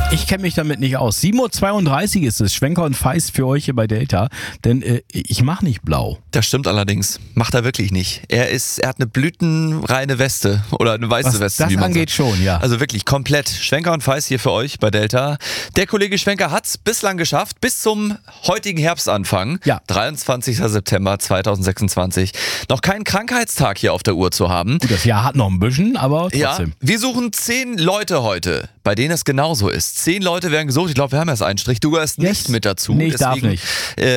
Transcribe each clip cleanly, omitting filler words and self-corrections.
Ich kenne mich damit nicht aus. 7:32 Uhr ist es. Schwenker und Feist für euch hier bei Delta. Denn ich mache nicht blau. Das stimmt allerdings. Macht er wirklich nicht. Er hat eine blütenreine Weste oder eine weiße Weste. Das wie man angeht sagt. schon, ja. Also wirklich komplett. Schwenker und Feist hier für euch bei Delta. Der Kollege Schwenker hat es bislang geschafft, bis zum heutigen Herbstanfang, Ja. 23. September 2026, noch keinen Krankheitstag hier auf der Uhr zu haben. Gut, das Jahr hat noch ein bisschen, aber Ja, trotzdem. wir suchen 10 Leute heute, bei denen es genauso ist. 10 Leute werden gesucht. Ich glaube, wir haben erst einen Strich. Du gehörst nicht mit dazu. Nee, ich darf nicht.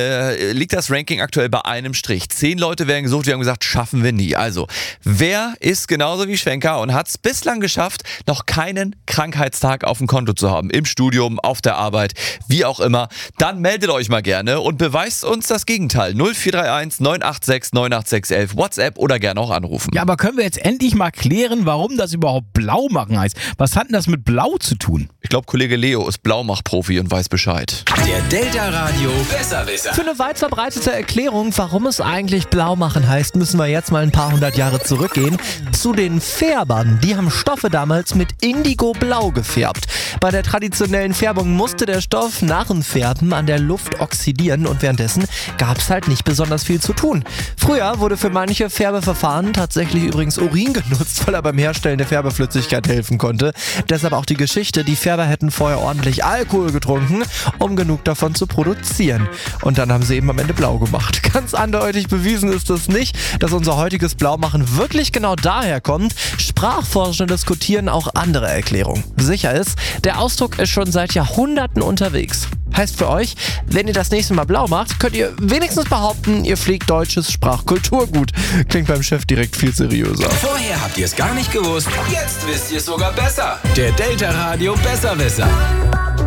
Liegt das Ranking aktuell bei einem Strich. 10 Leute werden gesucht. Wir haben gesagt, schaffen wir nie. Also, wer ist genauso wie Schwenker und hat es bislang geschafft, noch keinen Krankheitstag auf dem Konto zu haben? Im Studium, auf der Arbeit, wie auch immer. Dann meldet euch mal gerne und beweist uns das Gegenteil. 0431 986 98611 WhatsApp oder gerne auch anrufen. Ja, aber können wir jetzt endlich mal klären, warum das überhaupt blau machen heißt? Was hat denn das mit blau zu tun? Ich glaube, Kollege Leo ist Blaumach-Profi und weiß Bescheid. Der Delta Radio Besserwisser. Für eine weit verbreitete Erklärung, warum es eigentlich blau machen heißt, müssen wir jetzt mal ein paar hundert Jahre zurückgehen. Zu den Färbern. Die haben Stoffe damals mit Indigo-Blau gefärbt. Bei der traditionellen Färbung musste der Stoff nach dem Färben an der Luft oxidieren und währenddessen gab es halt nicht besonders viel zu tun. Früher wurde für manche Färbeverfahren tatsächlich übrigens Urin genutzt, weil er beim Herstellen der Färbeflüssigkeit helfen konnte. Deshalb auch die Geschichte, die Färber hätten vorher ordentlich Alkohol getrunken, um genug davon zu produzieren. Und dann haben sie eben am Ende blau gemacht. Ganz eindeutig bewiesen ist es nicht, dass unser heutiges Blaumachen wirklich genau daher kommt. Sprachforschende diskutieren auch andere Erklärungen. Sicher ist, der Ausdruck ist schon seit Jahrhunderten unterwegs. Heißt für euch, wenn ihr das nächste Mal blau macht, könnt ihr wenigstens behaupten, ihr pflegt deutsches Sprachkulturgut. Klingt beim Chef direkt viel seriöser. Vorher habt ihr es gar nicht gewusst. Jetzt wisst ihr es sogar besser. Der Delta Radio Besserwisser.